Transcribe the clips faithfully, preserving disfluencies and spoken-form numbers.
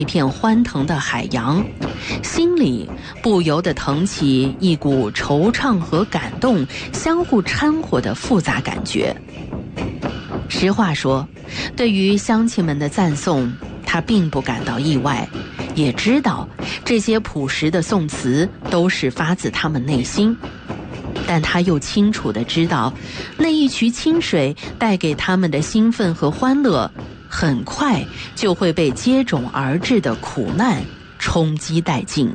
一片欢腾的海洋，心里不由得腾起一股惆怅和感动相互掺和的复杂感觉。实话说，对于乡亲们的赞颂，他并不感到意外，也知道这些朴实的颂词都是发自他们内心，但他又清楚地知道，那一渠清水带给他们的兴奋和欢乐，很快就会被接踵而至的苦难冲击殆尽。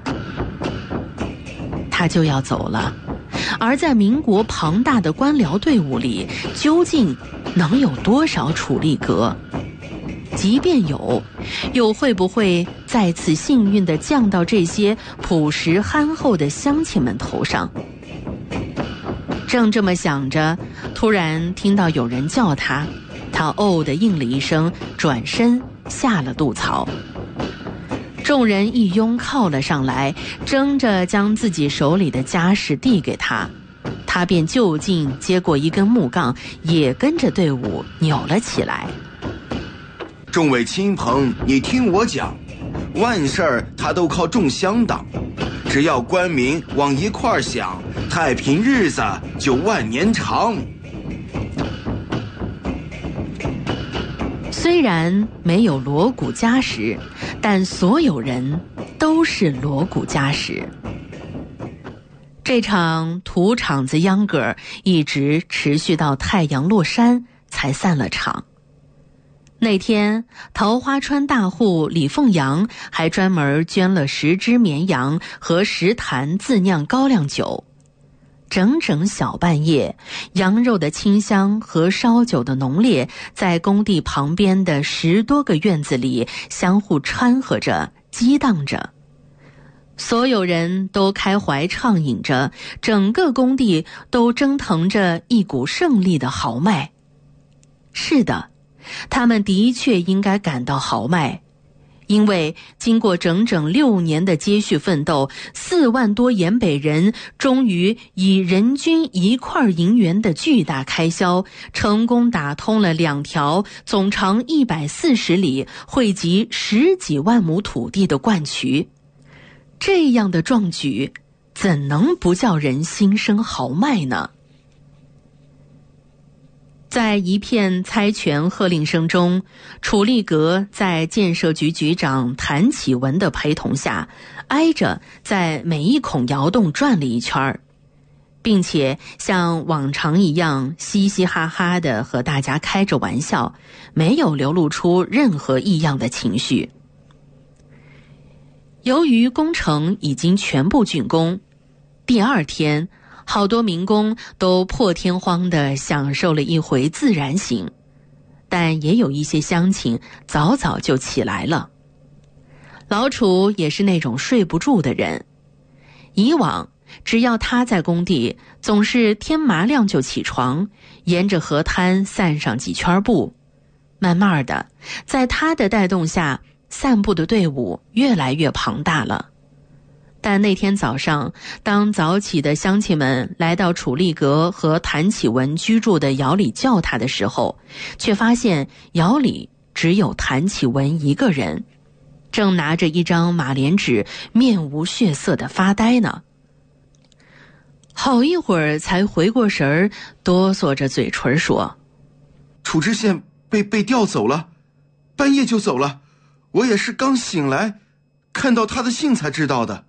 他就要走了，而在民国庞大的官僚队伍里，究竟能有多少楚立格？即便有，又会不会再次幸运地降到这些朴实憨厚的乡亲们头上？正这么想着，突然听到有人叫他，他哦地应了一声，转身下了渡槽。众人一拥靠了上来，争着将自己手里的家什递给他，他便就近接过一根木杠，也跟着队伍扭了起来。 众位亲朋，你听我讲，万事儿他都靠众乡党，只要官民往一块儿想，太平日子就万年长。 虽然没有锣鼓加什，但所有人都是锣鼓加什。这场土场子秧歌一直持续到太阳落山才散了场。那天，桃花川大户李凤阳还专门捐了十只绵羊和十坛自酿高粱酒。整整小半夜，羊肉的清香和烧酒的浓烈在工地旁边的十多个院子里相互掺和着，激荡着。所有人都开怀畅饮着，整个工地都蒸腾着一股胜利的豪迈。是的，他们的确应该感到豪迈，因为经过整整六年的接续奋斗，四万多盐北人终于以人均一块银元的巨大开销，成功打通了两条总长一百四十里、惠及十几万亩土地的灌渠。这样的壮举，怎能不叫人心生豪迈呢？在一片猜拳喝令声中，楚立格在建设局局长谭启文的陪同下，挨着在每一孔窑洞转了一圈，并且像往常一样嘻嘻哈哈地和大家开着玩笑，没有流露出任何异样的情绪。由于工程已经全部竣工，第二天好多民工都破天荒地享受了一回自然醒，但也有一些乡亲早早就起来了。老楚也是那种睡不住的人，以往只要他在工地，总是天麻亮就起床，沿着河滩散上几圈步。慢慢的，在他的带动下，散步的队伍越来越庞大了。但那天早上，当早起的乡亲们来到楚立格和谭启文居住的窑里叫他的时候，却发现窑里只有谭启文一个人，正拿着一张马莲纸，面无血色地发呆呢。好一会儿才回过神儿，哆嗦着嘴唇说：“ 楚知县被被调走了，半夜就走了，我也是刚醒来，看到他的信才知道的。”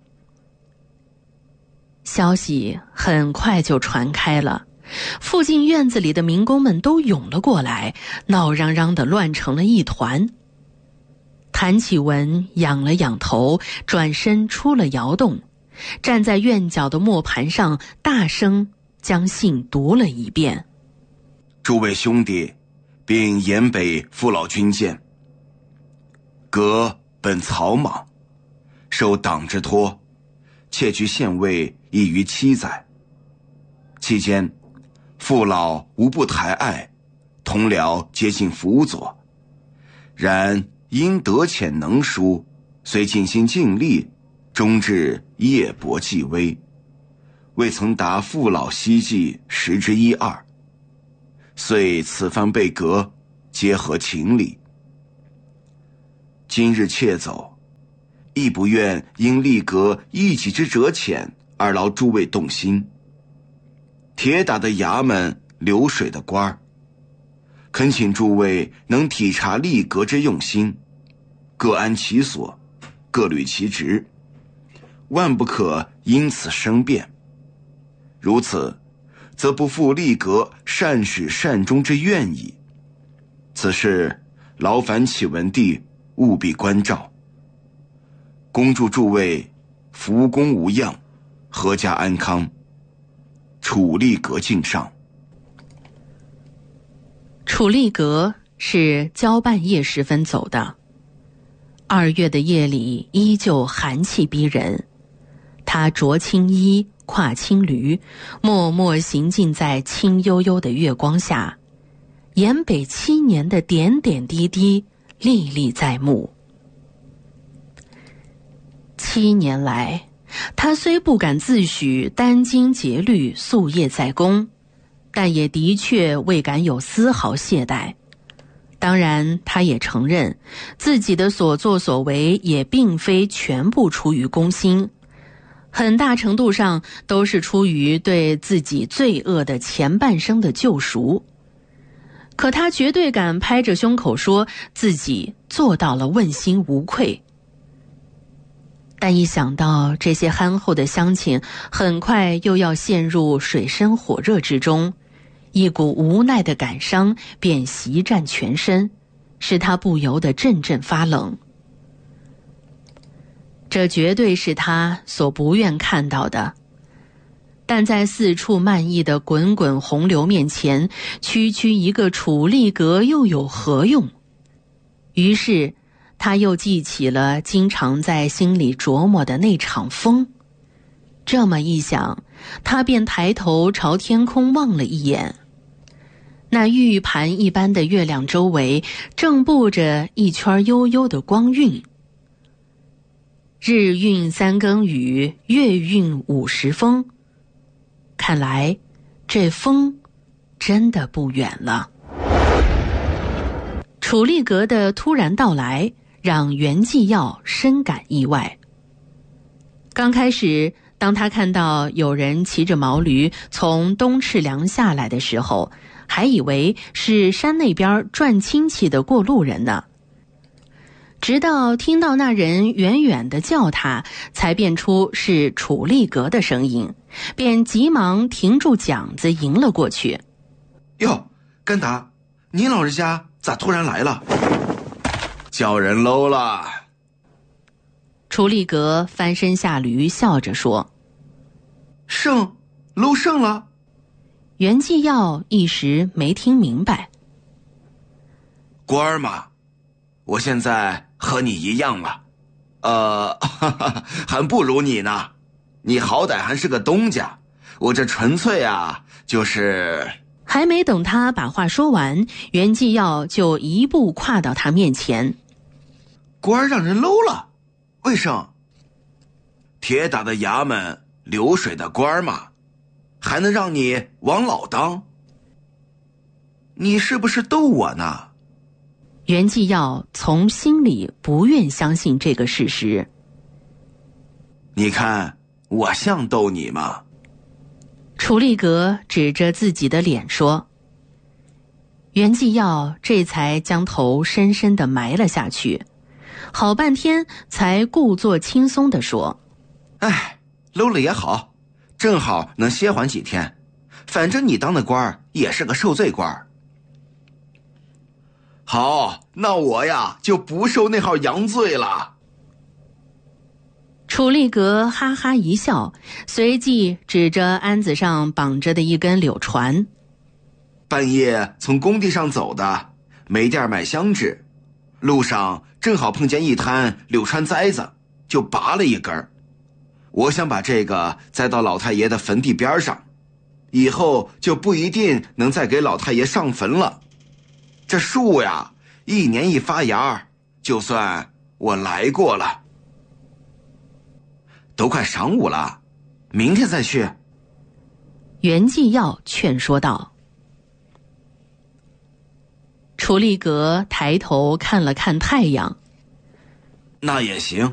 消息很快就传开了，附近院子里的民工们都涌了过来，闹嚷嚷地乱成了一团。谭启文仰了仰头，转身出了窑洞，站在院角的磨盘上，大声将信读了一遍。 诸位兄弟，并沿北父老军舰，革本草莽，受党之托，窃居县尉已逾七载。期间，父老无不抬爱，同僚皆尽辅佐。然因德浅能书，虽尽心尽力，终至夜薄际微，未曾达父老希冀十之一二。遂此番被革，皆合情理。今日窃走， 亦不愿因力格一己之折浅而劳诸位动心。铁打的衙门，流水的官儿，恳请诸位能体察力格之用心，各安其所，各履其职，万不可因此生变。如此，则不负力格善始善终之愿矣。此事劳烦启文帝务必关照。恭祝诸位福功无恙，阖家安康。楚力格敬上。 楚力格是交半夜时分走的。二月的夜里依旧寒气逼人，他着青衣，跨青驴，默默行进在清幽幽的月光下，延北七年的点点滴滴历历在目。七年来，他虽不敢自诩殚精竭虑，夙夜在公，但也的确未敢有丝毫懈怠。当然，他也承认自己的所作所为也并非全部出于公心，很大程度上都是出于对自己罪恶的前半生的救赎。可他绝对敢拍着胸口说自己做到了问心无愧。但一想到这些憨厚的乡亲很快又要陷入水深火热之中，一股无奈的感伤便袭占全身，使他不由得阵阵发冷。这绝对是他所不愿看到的，但在四处漫溢的滚滚洪流面前，区区一个楚力格又有何用？于是他又记起了经常在心里琢磨的那场风。这么一想，他便抬头朝天空望了一眼。那玉盘一般的月亮周围正布着一圈悠悠的光晕。日晕三更雨，月晕五时风。看来这风真的不远了。楚力格的突然到来让袁继耀深感意外。刚开始，当他看到有人骑着毛驴从东赤梁下来的时候，还以为是山那边转亲戚的过路人呢。直到听到那人远远地叫他，才辨出是楚力格的声音，便急忙停住桨子迎了过去。 哟，甘达，你老人家咋突然来了？叫人搂了。 楚力格翻身下驴，笑着说： 胜，搂胜了。 袁继耀一时没听明白。 官儿嘛，我现在和你一样了，呃，哈哈，还不如你呢。你好歹还是个东家，我这纯粹啊，就是…… 还没等他把话说完，袁继耀就一步跨到他面前。 官儿让人搂了，为甚？铁打的衙门，流水的官儿嘛，还能让你王老当？你是不是逗我呢？ 袁继耀从心里不愿相信这个事实。 你看我像逗你吗？ 楚力格指着自己的脸说。袁继耀这才将头深深地埋了下去，好半天才故作轻松地说： 哎，搂了也好，正好能歇缓几天，反正你当的官儿也是个受罪官儿。好，那我呀就不受那号洋罪了。 楚力格哈哈一笑，随即指着鞍子上绑着的一根柳船。 半夜从工地上走的，没地儿买香纸，路上正好碰见一滩柳川栽子，就拔了一根。我想把这个栽到老太爷的坟地边上，以后就不一定能再给老太爷上坟了。这树呀，一年一发芽，就算我来过了。都快晌午了，明天再去。 袁继耀劝说道。楚力格抬头看了看太阳。 那也行。